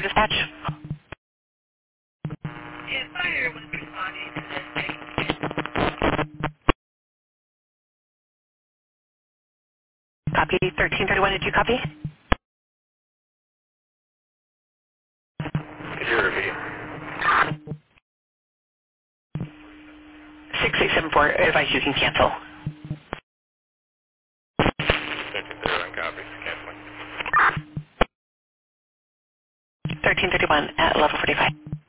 Fire dispatch. Yeah, fire was responding to this thing. Copy. 1331, did you copy? Could you repeat? 6874, advise you can cancel. 1331, copy. Canceling. 1331 at 1145.